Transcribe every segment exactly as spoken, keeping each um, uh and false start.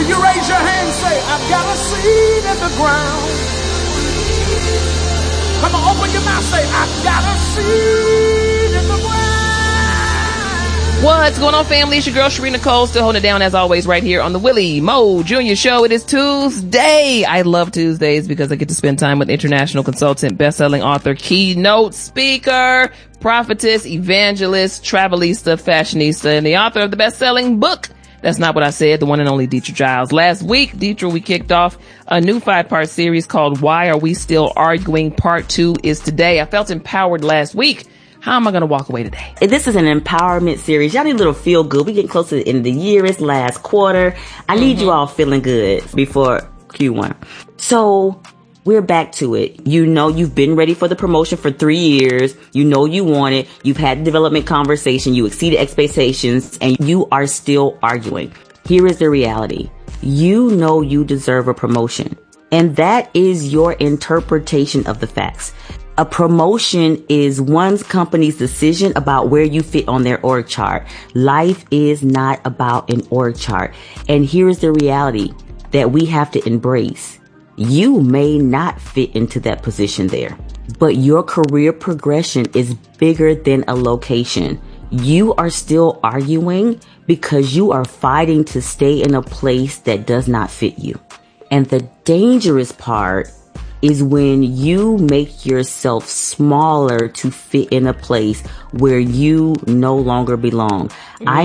Will you raise your hand and say, I've got a seed in the ground? Come on, open your mouth, say, I've got a seed in the ground. What's going on, family? It's your girl, Sheree Nicole, still holding it down as always right here on the Willie Mo Junior Show. It is Tuesday. I love Tuesdays because I get to spend time with international consultant, best-selling author, keynote speaker, prophetess, evangelist, travelista, fashionista, and the author of the best-selling book, That's Not What I Said, the one and only Deetra Giles. Last week, Deetra, we kicked off a new five-part series called Why Are We Still Arguing? Part two is today. I felt empowered last week. How am I going to walk away today? This is an empowerment series. Y'all need a little feel good. We're getting close to the end of the year. It's last quarter. I need mm-hmm. you all feeling good before Q one. So we're back to it. You know you've been ready for the promotion for three years. You know you want it. You've had the development conversation. You exceeded expectations and you are still arguing. Here is the reality. You know you deserve a promotion. And that is your interpretation of the facts. A promotion is one company's decision about where you fit on their org chart. Life is not about an org chart. And here's the reality that we have to embrace. You may not fit into that position there, but your career progression is bigger than a location. You are still arguing because you are fighting to stay in a place that does not fit you. And the dangerous part is when you make yourself smaller to fit in a place where you no longer belong. Mm. I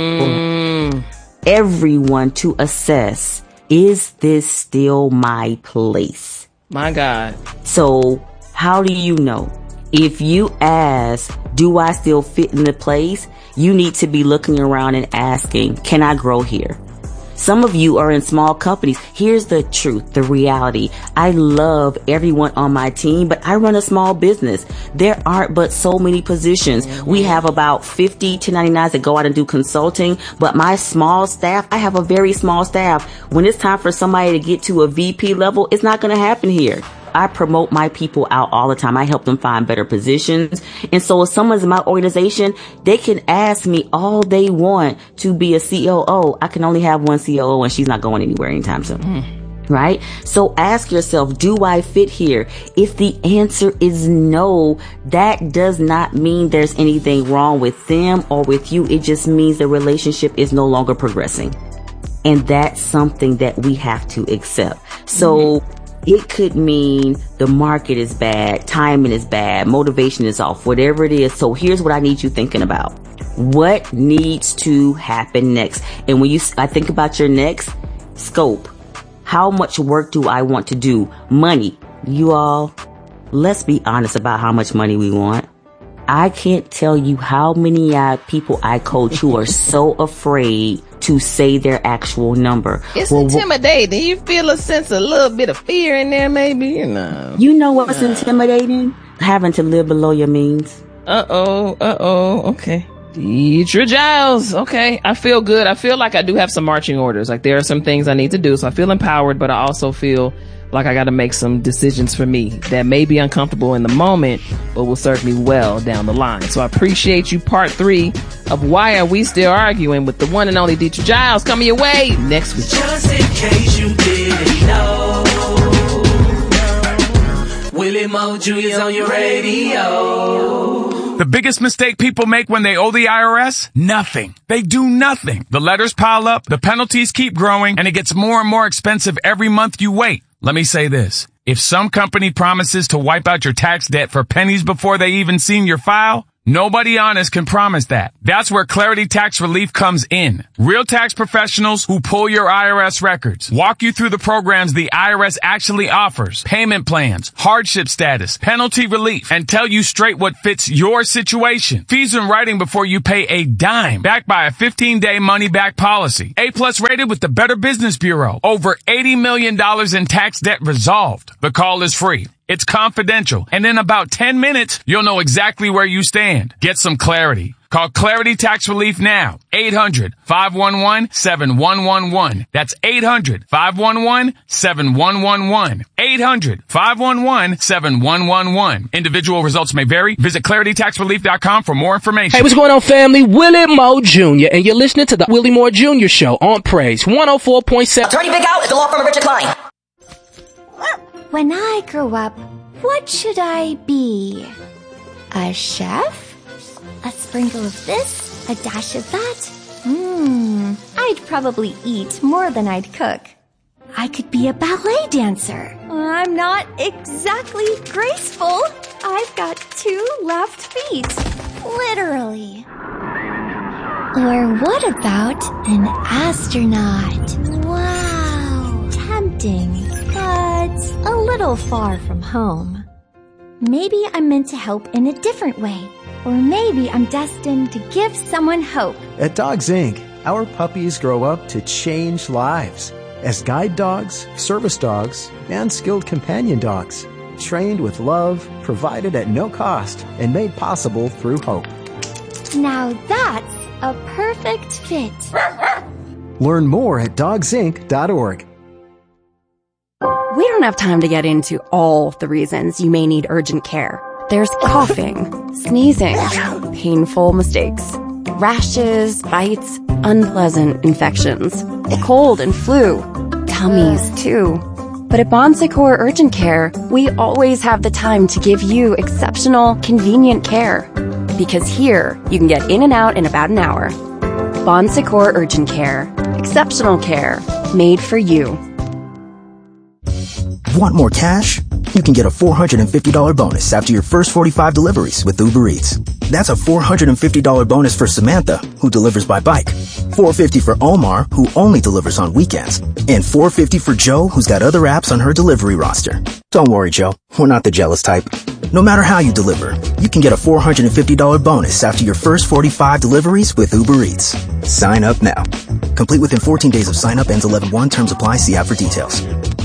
need everyone to assess, is this still my place? My God. So how do you know? If you ask, do I still fit in the place? You need to be looking around and asking, can I grow here? Some of you are in small companies. Here's the truth, the reality. I love everyone on my team, but I run a small business. There aren't but so many positions. Mm-hmm. We have about fifty ten ninety-nines that go out and do consulting, but my small staff, I have a very small staff. When it's time for somebody to get to a V P level, it's not going to happen here. I promote my people out all the time. I help them find better positions. And so if someone's in my organization, they can ask me all they want to be a C O O. I can only have one C O O and she's not going anywhere anytime soon. Mm. Right? So ask yourself, do I fit here? If the answer is no, that does not mean there's anything wrong with them or with you. It just means the relationship is no longer progressing. And that's something that we have to accept. So mm-hmm. It could mean the market is bad, timing is bad, motivation is off, whatever it is. So here's what I need you thinking about. What needs to happen next? And when you, I think about your next scope, how much work do I want to do? Money. You all, let's be honest about how much money we want. I can't tell you how many uh, people I coach who are so afraid to say their actual number. It's well, intimidating. You feel a sense, a little bit of fear in there, maybe, you know. You know what's uh, intimidating? Having to live below your means. Uh-oh, uh-oh, okay. Deetra Giles. Okay, I feel good. I feel like I do have some marching orders. Like there are some things I need to do, so I feel empowered, but I also feel like I got to make some decisions for me that may be uncomfortable in the moment, but will serve me well down the line. So I appreciate you. Part three of Why Are We Still Arguing with the one and only Deetra Giles coming your way next week. Just in case you didn't know, Willie Mo Junior's on your radio. The biggest mistake people make when they owe the I R S? Nothing. They do nothing. The letters pile up, the penalties keep growing, and it gets more and more expensive every month you wait. Let me say this. If some company promises to wipe out your tax debt for pennies before they even seen your file, nobody honest can promise that. That's where Clarity Tax Relief comes in. Real tax professionals who pull your I R S records, walk you through the programs the I R S actually offers, payment plans, hardship status, penalty relief, and tell you straight what fits your situation. Fees in writing before you pay a dime, backed by a fifteen-day money-back policy. A-plus rated with the Better Business Bureau. Over eighty million dollars in tax debt resolved. The call is free. It's confidential. And in about ten minutes, you'll know exactly where you stand. Get some clarity. Call Clarity Tax Relief now. eight hundred, five one one, seven one one one. That's eight hundred, five one one, seven one one one. eight hundred, five one one, seven one one one. Individual results may vary. Visit clarity tax relief dot com for more information. Hey, what's going on, family? Willie Moore Junior And you're listening to the Willie Moore Junior Show on Praise one oh four point seven. Attorney Big Al is the law firm of Richard Klein. When I grow up, what should I be? A chef? A sprinkle of this, a dash of that. Hmm, I'd probably eat more than I'd cook. I could be a ballet dancer. I'm not exactly graceful. I've got two left feet. Literally. Or what about an astronaut? Wow, tempting, but a little far from home. Maybe I'm meant to help in a different way. Or maybe I'm destined to give someone hope. At Dogs Incorporated, our puppies grow up to change lives as guide dogs, service dogs, and skilled companion dogs, trained with love, provided at no cost, and made possible through hope. Now that's a perfect fit. Learn more at dogs inc dot org. We don't have time to get into all the reasons you may need urgent care. There's coughing, sneezing, painful mistakes, rashes, bites, unpleasant infections, cold and flu, tummies too. But at Bon Secours Urgent Care, we always have the time to give you exceptional, convenient care. Because here, you can get in and out in about an hour. Bon Secours Urgent Care. Exceptional care. Made for you. Want more cash? You can get a four hundred fifty dollars bonus after your first forty-five deliveries with Uber Eats. That's a four hundred fifty dollars bonus for Samantha, who delivers by bike, four hundred fifty dollars for Omar, who only delivers on weekends, and four hundred fifty dollars for Joe, who's got other apps on her delivery roster. Don't worry, Joe. We're not the jealous type. No matter how you deliver, you can get a four hundred fifty dollars bonus after your first forty-five deliveries with Uber Eats. Sign up now. Complete within fourteen days of sign up. Ends eleven one. Terms apply. See app for details.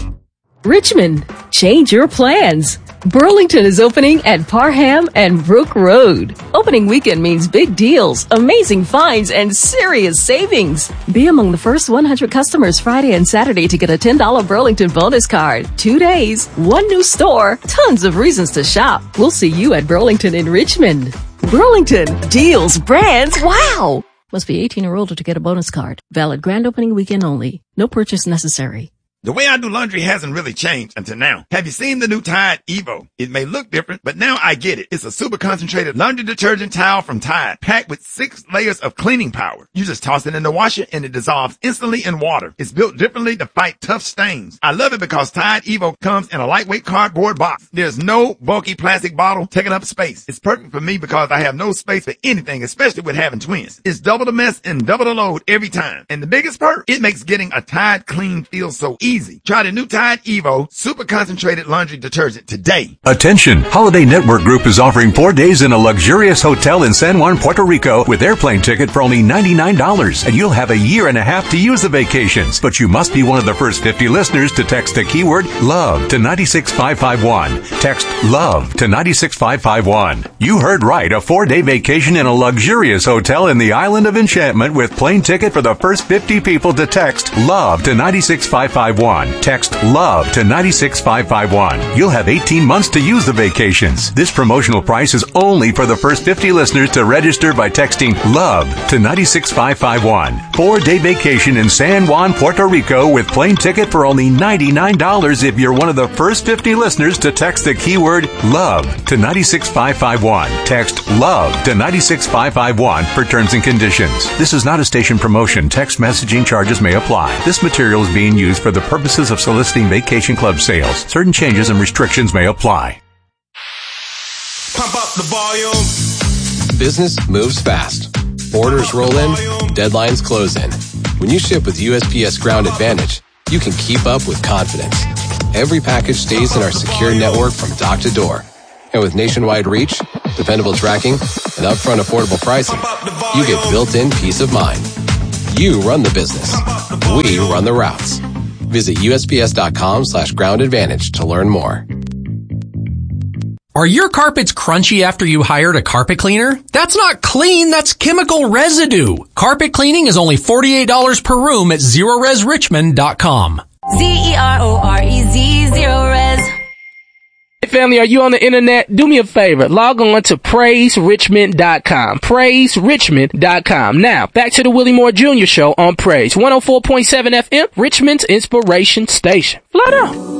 Richmond, change your plans. Burlington is opening at Parham and Brook Road. Opening weekend means big deals, amazing finds, and serious savings. Be among the first one hundred customers Friday and Saturday to get a ten dollars Burlington bonus card. Two days, one new store, tons of reasons to shop. We'll see you at Burlington in Richmond. Burlington, deals, brands, wow! Must be eighteen or older to get a bonus card. Valid grand opening weekend only. No purchase necessary. The way I do laundry hasn't really changed until now. Have you seen the new Tide Evo? It may look different, but now I get it. It's a super concentrated laundry detergent towel from Tide, packed with six layers of cleaning power. You just toss it in the washer and it dissolves instantly in water. It's built differently to fight tough stains. I love it because Tide Evo comes in a lightweight cardboard box. There's no bulky plastic bottle taking up space. It's perfect for me because I have no space for anything, especially with having twins. It's double the mess and double the load every time. And the biggest perk, it makes getting a Tide clean feel so easy. Easy. Try the new Tide Evo super concentrated laundry detergent today. Attention! Holiday Network Group is offering four days in a luxurious hotel in San Juan, Puerto Rico with airplane ticket for only ninety-nine dollars. And you'll have a year and a half to use the vacations. But you must be one of the first fifty listeners to text the keyword LOVE to nine six five five one. Text LOVE to nine six five five one. You heard right. A four-day vacation in a luxurious hotel in the Island of Enchantment with plane ticket for the first fifty people to text LOVE to nine six five five one. Text LOVE to nine six five five one. You'll have eighteen months to use the vacations. This promotional price is only for the first fifty listeners to register by texting LOVE to nine six five five one. Four-day vacation in San Juan, Puerto Rico with plane ticket for only ninety-nine dollars if you're one of the first fifty listeners to text the keyword LOVE to nine six five five one. Text LOVE to nine six five five one for terms and conditions. This is not a station promotion. Text messaging charges may apply. This material is being used for the purposes of soliciting vacation club sales. Certain changes and restrictions may apply. Pump up the volume. Business moves fast. Orders roll in, deadlines close in. When you ship with U S P S Ground Advantage, you can keep up with confidence. Every package stays in our secure network from dock to door. And with nationwide reach, dependable tracking, and upfront affordable pricing, you get built-in peace of mind. You run the business. We run the routes. Visit U S P S dot com slash ground advantage to learn more. Are your carpets crunchy after you hired a carpet cleaner? That's not clean, that's chemical residue. Carpet cleaning is only forty-eight dollars per room at zero res richmond dot com. Z E R O R E Z, Zero Res. Hey family, are you on the internet? Do me a favor. Log on to praise richmond dot com. praise richmond dot com. Now, back to the Willie Moore Junior Show on Praise. one oh four point seven F M, Richmond's Inspiration Station. Flat out.